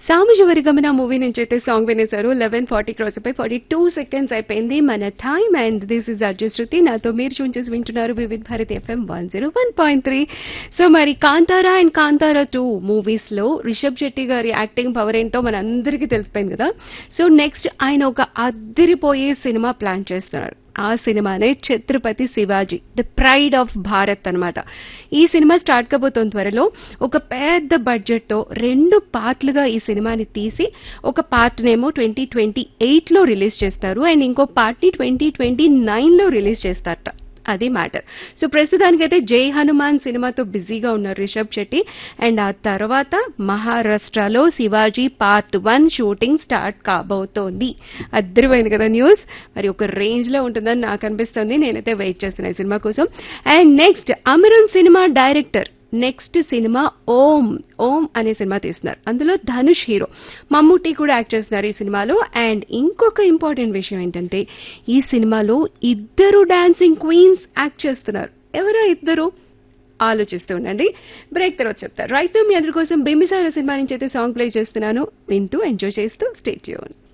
సామజవరిగమన movie నుంచి అయితే song వినేశారు. 11:40 cross అయిపోయి 42 సెకండ్స్ అయిపోయింది మన time. And this is Arjun శృతి, నాతో మీరు చూన్ చేసి వింటున్నారు వివిధ్ భారతి FM 101.3. సో మరి కాంతారా అండ్ కాంతారా 2 మూవీస్ లో రిషబ్ శెట్టి గారి యాక్టింగ్ పవర్ ఏంటో మనందరికీ తెలిసిపోయింది కదా. సో నెక్స్ట్ ఆయన ఒక అద్దిరిపోయే సినిమా ప్లాన్ చేస్తున్నారు. ఆ సినిమానే Chhatrapati Shivaji, the pride of Bharat అన్నమాట. ఈ సినిమా స్టార్ట్ కాబోతోంది త్వరలో. ఒక పెద్ద బడ్జెట్ తో 2 పార్ట్లుగా ఈ సినిమాని తీసి ఒక పార్ట్ నేమో 2028 లో రిలీజ్ చేస్తారు అండ్ ఇంకో పార్ట్ ని 2029 లో రిలీజ్ చేస్తారట. అది మ్యాటర్. సో ప్రస్తుతానికైతే జై హనుమాన్ సినిమాతో బిజీగా ఉన్నారు రిషబ్ శెట్టి. అండ్ ఆ తర్వాత మహారాష్ట్రలో శివాజీ పార్ట్ 1 షూటింగ్ స్టార్ట్ కాబోతోంది. అద్దరిపోయింది కదా న్యూస్. మరి ఒక రేంజ్ లో ఉంటుందని నాకు అనిపిస్తుంది. నేనైతే వెయిట్ చేస్తున్నా ఈ సినిమా కోసం. And next Amaran cinema director next cinema ఓం ఓం అనే సినిమా తీస్తున్నారు. అందులో ధనుష్ హీరో, మమ్ముట్టి కూడా యాక్ట్ చేస్తున్నారు ఈ సినిమాలో. అండ్ ఇంకొక ఇంపార్టెంట్ విషయం ఏంటంటే ఈ సినిమాలో 2 డాన్సింగ్ క్వీన్స్ యాక్ట్ చేస్తున్నారు. ఎవరో 2 ఆలోచిస్తూ ఉండండి. బ్రేక్ తర్వాత చెప్తారు. రైట్, మీ అందరి కోసం బింబిసార సినిమా నుంచి అయితే సాంగ్ ప్లే చేస్తున్నాను. వింటూ ఎంజాయ్ చేస్తూ స్టే ట్యూన్.